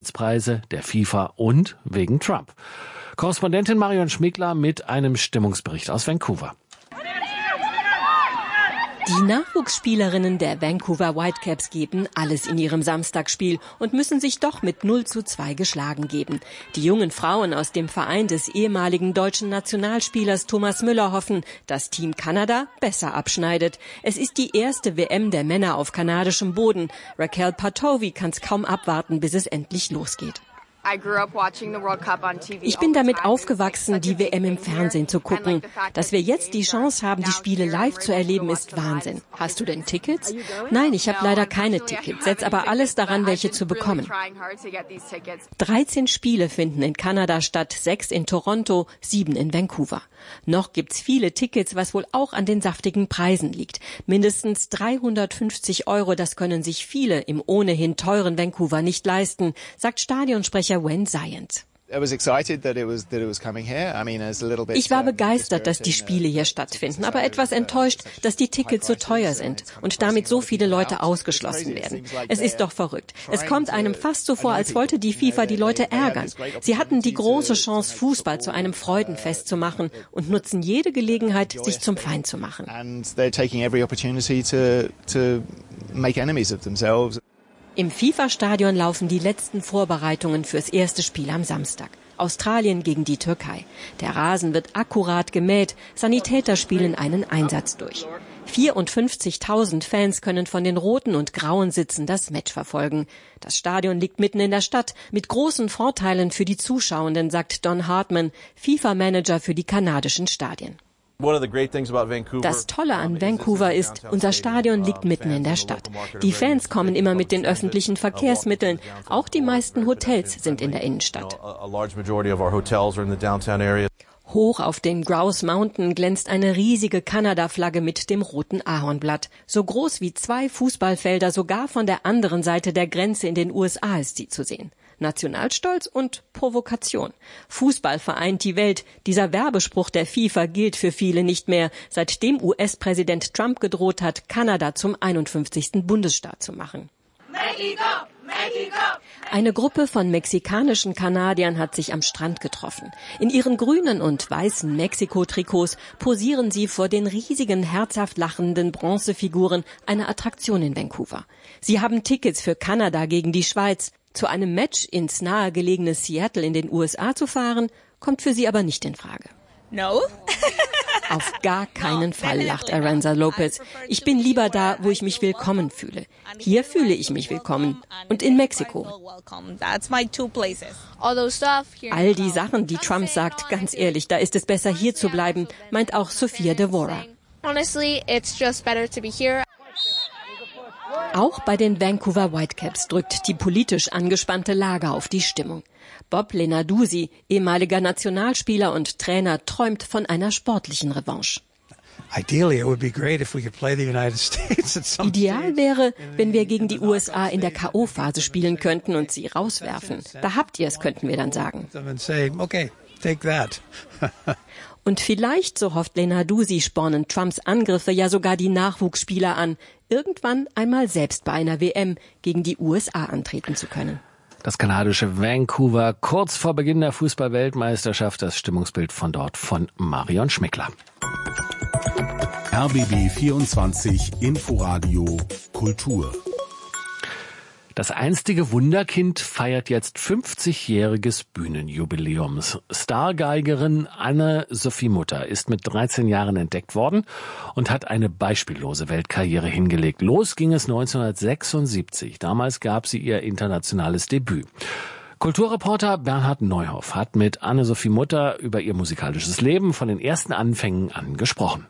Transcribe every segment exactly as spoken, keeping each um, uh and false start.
Preise der FIFA und wegen Trump. Korrespondentin Marion Schmickler mit einem Stimmungsbericht aus Vancouver. Die Nachwuchsspielerinnen der Vancouver Whitecaps geben alles in ihrem Samstagsspiel und müssen sich doch mit null zu zwei geschlagen geben. Die jungen Frauen aus dem Verein des ehemaligen deutschen Nationalspielers Thomas Müller hoffen, dass Team Kanada besser abschneidet. Es ist die erste W M der Männer auf kanadischem Boden. Raquel Patovi kann es kaum abwarten, bis es endlich losgeht. Ich bin damit aufgewachsen, die W M im Fernsehen zu gucken. Dass wir jetzt die Chance haben, die Spiele live zu erleben, ist Wahnsinn. Hast du denn Tickets? Nein, ich habe leider keine Tickets, setze aber alles daran, welche zu bekommen. dreizehn Spiele finden in Kanada statt, sechs in Toronto, sieben in Vancouver. Noch gibt's viele Tickets, was wohl auch an den saftigen Preisen liegt. Mindestens dreihundertfünfzig Euro, das können sich viele im ohnehin teuren Vancouver nicht leisten, sagt Stadionsprecher Wayne Zients. Ich war begeistert, dass die Spiele hier stattfinden, aber etwas enttäuscht, dass die Tickets so teuer sind und damit so viele Leute ausgeschlossen werden. Es ist doch verrückt. Es kommt einem fast so vor, als wollte die FIFA die Leute ärgern. Sie hatten die große Chance, Fußball zu einem Freudenfest zu machen und nutzen jede Gelegenheit, sich zum Feind zu machen. Im FIFA-Stadion laufen die letzten Vorbereitungen fürs erste Spiel am Samstag. Australien gegen die Türkei. Der Rasen wird akkurat gemäht, Sanitäter spielen einen Einsatz durch. vierundfünfzigtausend Fans können von den roten und grauen Sitzen das Match verfolgen. Das Stadion liegt mitten in der Stadt, mit großen Vorteilen für die Zuschauenden, sagt Don Hartman, FIFA-Manager für die kanadischen Stadien. Das Tolle an Vancouver ist, unser Stadion liegt mitten in der Stadt. Die Fans kommen immer mit den öffentlichen Verkehrsmitteln. Auch die meisten Hotels sind in der Innenstadt. Hoch auf den Grouse Mountain glänzt eine riesige Kanada-Flagge mit dem roten Ahornblatt. So groß wie zwei Fußballfelder, sogar von der anderen Seite der Grenze in den U S A ist sie zu sehen. Nationalstolz und Provokation. Fußball vereint die Welt. Dieser Werbespruch der FIFA gilt für viele nicht mehr, seitdem U S-Präsident Trump gedroht hat, Kanada zum einundfünfzigsten Bundesstaat zu machen. Mexico, Mexico. Eine Gruppe von mexikanischen Kanadiern hat sich am Strand getroffen. In ihren grünen und weißen Mexiko-Trikots posieren sie vor den riesigen, herzhaft lachenden Bronzefiguren einer Attraktion in Vancouver. Sie haben Tickets für Kanada gegen die Schweiz. Zu einem Match ins nahegelegene Seattle in den U S A zu fahren, kommt für sie aber nicht in Frage. No. Auf gar keinen Fall, lacht Aranza Lopez. Ich bin lieber da, wo ich mich willkommen fühle. Hier fühle ich mich willkommen. Und in Mexiko. All die Sachen, die Trump sagt, ganz ehrlich, da ist es besser, hier zu bleiben, meint auch Sophia Devora. Auch bei den Vancouver Whitecaps drückt die politisch angespannte Lage auf die Stimmung. Bob Lenarduzzi, ehemaliger Nationalspieler und Trainer, träumt von einer sportlichen Revanche. Ideal wäre, wenn wir gegen die U S A in der K O-Phase spielen könnten und sie rauswerfen. Da habt ihr es, könnten wir dann sagen. Und vielleicht, so hofft Lenarduzzi, spornen Trumps Angriffe ja sogar die Nachwuchsspieler an, irgendwann einmal selbst bei einer W M gegen die U S A antreten zu können. Das kanadische Vancouver kurz vor Beginn der Fußball-Weltmeisterschaft. Das Stimmungsbild von dort von Marion Schmickler. R B B vierundzwanzig Inforadio Kultur. Das einstige Wunderkind feiert jetzt fünfzigjähriges Bühnenjubiläum. Stargeigerin Anne-Sophie Mutter ist mit dreizehn Jahren entdeckt worden und hat eine beispiellose Weltkarriere hingelegt. Los ging es neunzehnhundertsechsundsiebzig. Damals gab sie ihr internationales Debüt. Kulturreporter Bernhard Neuhoff hat mit Anne-Sophie Mutter über ihr musikalisches Leben von den ersten Anfängen an gesprochen.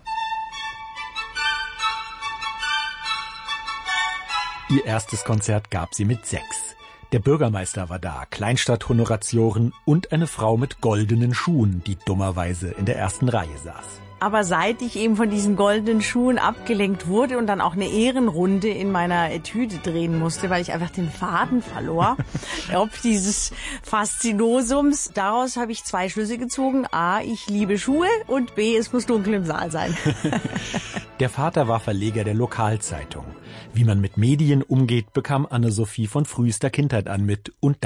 Ihr erstes Konzert gab sie mit sechs. Der Bürgermeister war da, Kleinstadthonoratioren und eine Frau mit goldenen Schuhen, die dummerweise in der ersten Reihe saß. Aber seit ich eben von diesen goldenen Schuhen abgelenkt wurde und dann auch eine Ehrenrunde in meiner Etüde drehen musste, weil ich einfach den Faden verlor, ob dieses Faszinosums, daraus habe ich zwei Schlüsse gezogen. A, ich liebe Schuhe und B, es muss dunkel im Saal sein. Der Vater war Verleger der Lokalzeitung. Wie man mit Medien umgeht, bekam Anne-Sophie von frühester Kindheit an mit und